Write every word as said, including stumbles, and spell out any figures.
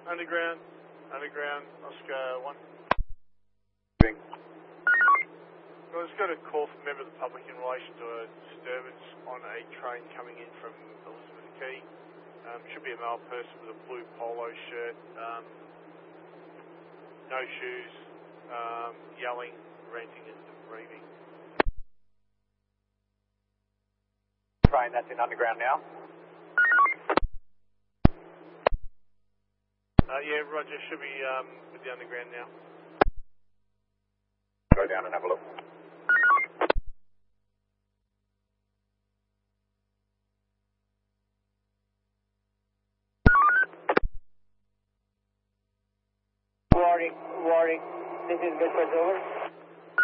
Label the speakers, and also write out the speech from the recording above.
Speaker 1: underground, underground, Oscar one. Well, I just got a call from a member of the public in relation to a disturbance on a train coming in from Elizabeth Quay. Um, should be a male person with a blue polo shirt, um, no shoes, um, yelling, ranting and raving.
Speaker 2: Train that's in underground now.
Speaker 1: Uh, yeah, Roger, should be um, with the underground now.
Speaker 2: Go down and have a look.
Speaker 3: Warning, warning. This is Bedford over.